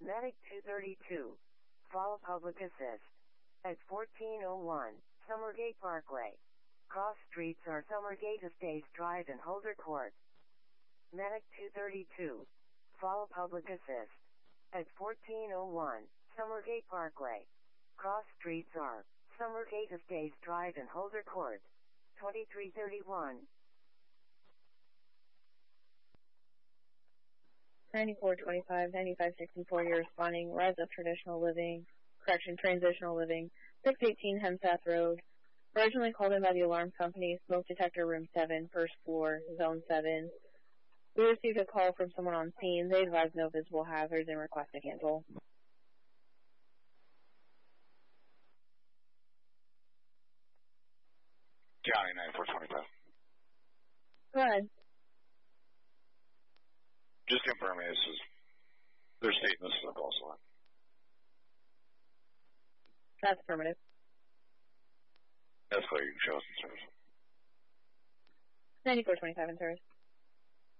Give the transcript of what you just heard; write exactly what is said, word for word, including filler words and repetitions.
Medic two thirty-two. Fall Public Assist. At fourteen oh one, Summergate Parkway. Cross streets are Summergate Estates Drive and Holder Court. Medic two thirty-two. Fall Public Assist. At fourteen oh one, Summergate Parkway. Cross streets are Summergate Estates Drive and Holder Court. twenty-three thirty-one. ninety-four twenty-five, ninety-five sixty-four, you're responding. Rise Up Traditional Living, correction, Transitional Living, six eighteen Hemsath Road. Originally called in by the alarm company, smoke detector room seven, first floor, zone seven. We received a call from someone on scene. They advised no visible hazards and request to cancel. County ninety-four twenty-five. Go ahead. Just confirming this is, they're stating this is a false alarm. That's affirmative. That's clear, you can show us in service. ninety-four twenty-five in service.